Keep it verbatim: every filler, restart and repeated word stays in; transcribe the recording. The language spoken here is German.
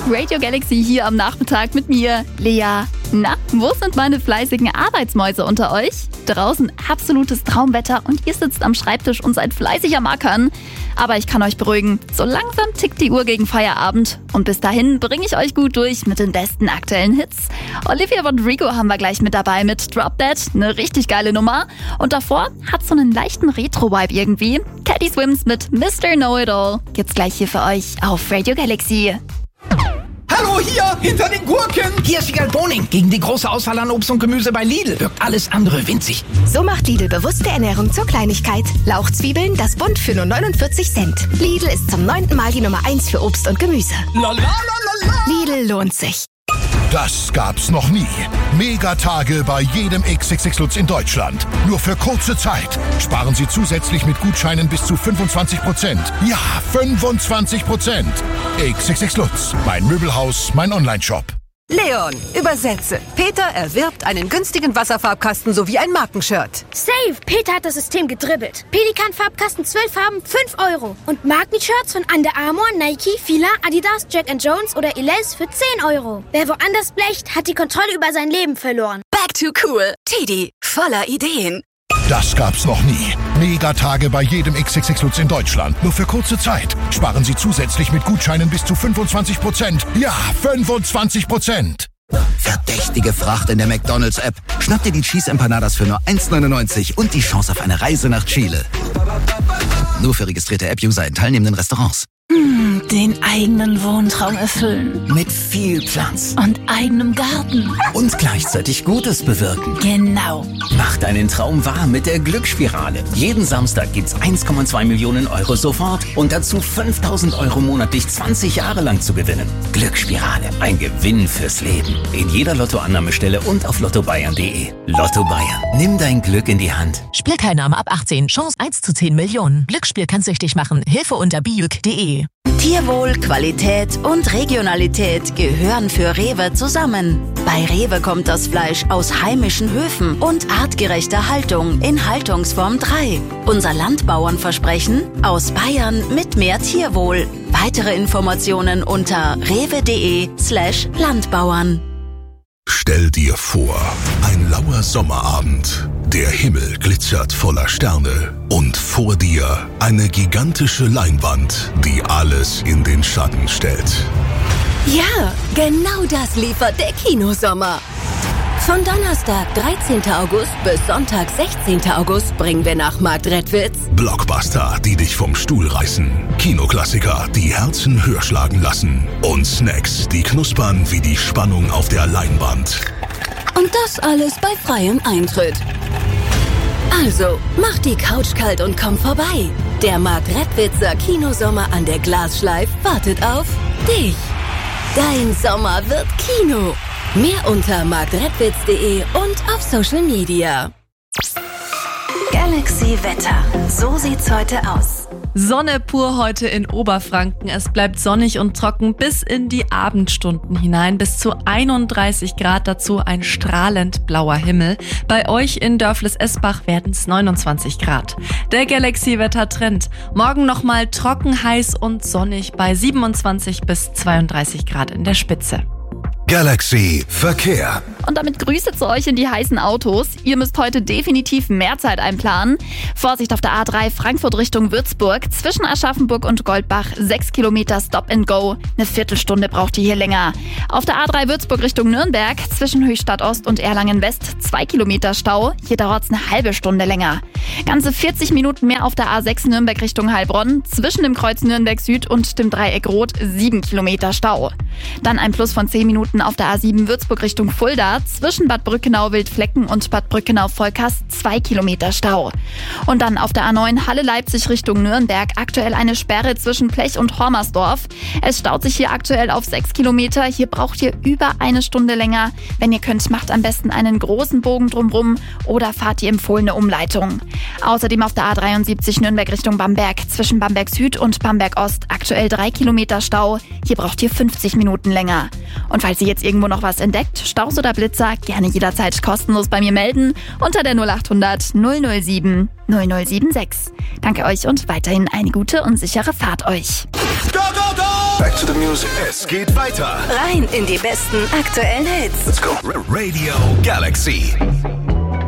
Radio Galaxy hier am Nachmittag mit mir, Lea. Na, wo sind meine fleißigen Arbeitsmäuse unter euch? Draußen absolutes Traumwetter und ihr sitzt am Schreibtisch und seid fleißig am Ackern. Aber ich kann euch beruhigen, so langsam tickt die Uhr gegen Feierabend. Und bis dahin bringe ich euch gut durch mit den besten aktuellen Hits. Olivia Rodrigo haben wir gleich mit dabei mit Drop Dead, eine richtig geile Nummer. Und davor hat so einen leichten Retro-Vibe irgendwie. Teddy Swims mit Mister Know-It-All gibt's gleich hier für euch auf Radio Galaxy. Hallo, hier, hinter den Gurken! Hier ist Sigal Boning. Gegen die große Auswahl an Obst und Gemüse bei Lidl wirkt alles andere winzig. So macht Lidl bewusste Ernährung zur Kleinigkeit. Lauchzwiebeln, das Bund für nur neunundvierzig Cent. Lidl ist zum neunten Mal die Nummer eins für Obst und Gemüse. La, la, la, la, la. Lidl lohnt sich. Das gab's noch nie. Megatage bei jedem X X X Lutz in Deutschland. Nur für kurze Zeit. Sparen Sie zusätzlich mit Gutscheinen bis zu fünfundzwanzig Prozent. Ja, fünfundzwanzig Prozent. X X X Lutz. Mein Möbelhaus, mein Onlineshop. Leon, übersetze. Peter erwirbt einen günstigen Wasserfarbkasten sowie ein Markenshirt. Safe! Peter hat das System gedribbelt. Pelikan-Farbkasten zwölf Farben, fünf Euro. Und Markenshirts von Under Armour, Nike, Fila, Adidas, Jack and Jones oder Elize für zehn Euro. Wer woanders blecht, hat die Kontrolle über sein Leben verloren. Back to cool. Teddy, voller Ideen. Das gab's noch nie. Megatage bei jedem X X X Lutz in Deutschland. Nur für kurze Zeit. Sparen Sie zusätzlich mit Gutscheinen bis zu fünfundzwanzig Prozent. Ja, fünfundzwanzig Prozent. Verdächtige Fracht in der McDonald's-App. Schnapp dir die Cheese Empanadas für nur eins neunundneunzig und die Chance auf eine Reise nach Chile. Nur für registrierte App-User in teilnehmenden Restaurants. Hm, den eigenen Wohntraum erfüllen. Mit viel Platz. Und eigenem Garten. Und gleichzeitig Gutes bewirken. Genau. Mach deinen Traum wahr mit der Glücksspirale. Jeden Samstag gibt's eins Komma zwei Millionen Euro sofort und dazu fünftausend Euro monatlich zwanzig Jahre lang zu gewinnen. Glücksspirale. Ein Gewinn fürs Leben. In jeder Lottoannahmestelle und auf lotto bayern punkt de. Lotto Bayern. Nimm dein Glück in die Hand. Spielteilnahme ab achtzehn. Chance eins zu zehn Millionen. Glücksspiel kann süchtig machen. Hilfe unter bijuk punkt de. Tierwohl, Qualität und Regionalität gehören für Rewe zusammen. Bei Rewe kommt das Fleisch aus heimischen Höfen und artgerechter Haltung in Haltungsform drei. Unser Landbauernversprechen: aus Bayern mit mehr Tierwohl. Weitere Informationen unter rewe.de slash Landbauern. Stell dir vor, ein lauer Sommerabend. Der Himmel glitzert voller Sterne und vor dir eine gigantische Leinwand, die alles in den Schatten stellt. Ja, genau das liefert der Kinosommer. Von Donnerstag, dreizehnten August bis Sonntag, sechzehnten August bringen wir nach Marktredwitz Blockbuster, die dich vom Stuhl reißen. Kinoklassiker, die Herzen höher schlagen lassen. Und Snacks, die knuspern wie die Spannung auf der Leinwand. Und das alles bei freiem Eintritt. Also, mach die Couch kalt und komm vorbei. Der Marktredwitzer Kinosommer an der Glasschleif wartet auf dich. Dein Sommer wird Kino. Mehr unter marktredwitz punkt de und auf Social Media. Galaxy Wetter. So sieht's heute aus. Sonne pur heute in Oberfranken. Es bleibt sonnig und trocken bis in die Abendstunden hinein. Bis zu einunddreißig Grad, dazu ein strahlend blauer Himmel. Bei euch in Dörfles-Esbach werden es neunundzwanzig Grad. Der Galaxy-Wetter-Trend. Morgen nochmal trocken, heiß und sonnig bei siebenundzwanzig bis zweiunddreißig Grad in der Spitze. Galaxy Verkehr. Und damit Grüße zu euch in die heißen Autos. Ihr müsst heute definitiv mehr Zeit einplanen. Vorsicht auf der A drei Frankfurt Richtung Würzburg. Zwischen Aschaffenburg und Goldbach sechs Kilometer Stop and Go. Eine Viertelstunde braucht ihr hier länger. Auf der A drei Würzburg Richtung Nürnberg. Zwischen Höchstadt Ost und Erlangen West zwei Kilometer Stau. Hier dauert es eine halbe Stunde länger. Ganze vierzig Minuten mehr auf der A sechs Nürnberg Richtung Heilbronn. Zwischen dem Kreuz Nürnberg Süd und dem Dreieck Rot sieben Kilometer Stau. Dann ein Plus von zehn Minuten auf der A sieben Würzburg Richtung Fulda. Zwischen Bad Brückenau-Wildflecken und Bad Brückenau-Volkast zwei Kilometer Stau. Und dann auf der A neun Halle-Leipzig Richtung Nürnberg. Aktuell eine Sperre zwischen Plech und Hormersdorf. Es staut sich hier aktuell auf sechs Kilometer. Hier braucht ihr über eine Stunde länger. Wenn ihr könnt, macht am besten einen großen Bogen drumrum oder fahrt die empfohlene Umleitung. Außerdem auf der A dreiundsiebzig Nürnberg Richtung Bamberg. Zwischen Bamberg Süd und Bamberg Ost aktuell drei Kilometer Stau. Hier braucht ihr fünfzig Minuten länger. Und falls ihr jetzt irgendwo noch was entdeckt, Staus oder Blitzer, gerne jederzeit kostenlos bei mir melden unter der null achthundert null null sieben null null sieben sechs. Danke euch und weiterhin eine gute und sichere Fahrt euch. Go, go, go! Back to the music. News. Es geht weiter. Rein in die besten aktuellen Hits. Let's go. Radio Galaxy.